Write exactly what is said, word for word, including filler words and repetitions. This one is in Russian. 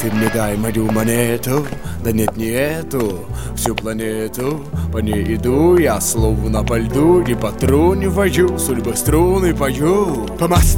ты мне дай мою монету, да нет, не эту, всю планету. По ней иду я, словно по льду, не по троне вою, судьбы струны пою. По мосту